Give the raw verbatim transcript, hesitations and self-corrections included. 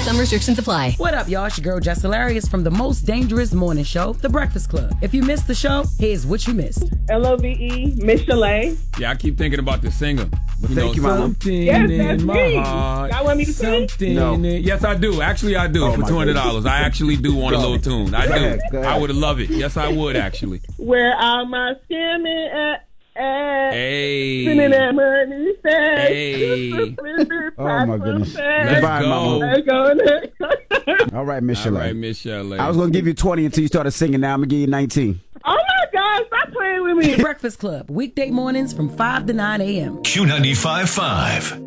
Some restrictions apply. What up, y'all? It's your girl, Jess Hilarious from the most dangerous morning show, The Breakfast Club. If you missed the show, here's what you missed. L O V E, Miss Chalet. Yeah, I keep thinking about the singer. Well, you thank know, you, Mama. something Yes, in that's my me. heart. Y'all want me to sing? Something No. in- Yes, I do. Actually, I do Oh, for my two hundred dollars. I actually do want a Go. little tune. I Go do. ahead, go ahead. I would love it. Yes, I would actually. Where are my skimming at? at Hey. Spending that money fast. Hey. Oh, my goodness. Let's Goodbye, go. Mama. Let's go. Let's go. All right, Miss All Chalet. right, Miss Chalet. I was going to give you twenty until you started singing. Now I'm going to give you nineteen. Oh my God, stop playing with me. The Breakfast Club, weekday mornings from five to nine a.m. Q ninety-five point five.